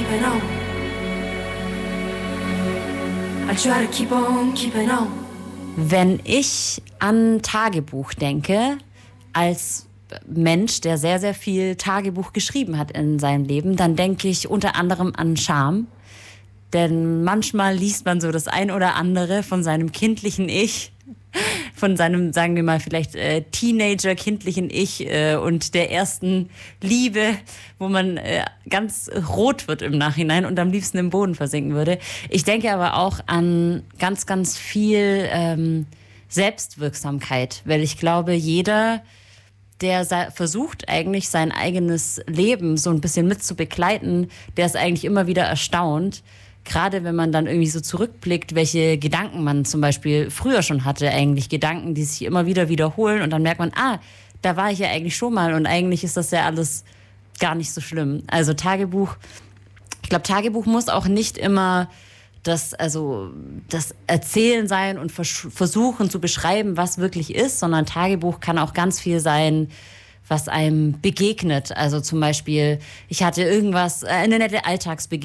keeping on. I try to keep on keeping on. Wenn ich an Tagebuch denke, als Mensch, der sehr, sehr viel Tagebuch geschrieben hat in seinem Leben, dann denke ich unter anderem an Scham. Denn manchmal liest man so das ein oder andere von seinem kindlichen Ich, von seinem, sagen wir mal, vielleicht Teenager-kindlichen Ich und der ersten Liebe, wo man ganz rot wird im Nachhinein und am liebsten im Boden versinken würde. Ich denke aber auch an ganz, ganz viel Selbstwirksamkeit, weil ich glaube, jeder, der versucht eigentlich sein eigenes Leben so ein bisschen mit zu begleiten, der ist eigentlich immer wieder erstaunt. Gerade wenn man dann irgendwie so zurückblickt, welche Gedanken man zum Beispiel früher schon hatte, eigentlich Gedanken, die sich immer wieder wiederholen und dann merkt man, da war ich ja eigentlich schon mal und eigentlich ist das ja alles gar nicht so schlimm. Also Tagebuch, ich glaube, Tagebuch muss auch nicht immer das Erzählen sein und versuchen zu beschreiben, was wirklich ist, sondern Tagebuch kann auch ganz viel sein, was einem begegnet. Also zum Beispiel, ich hatte eine nette Alltagsbegegnung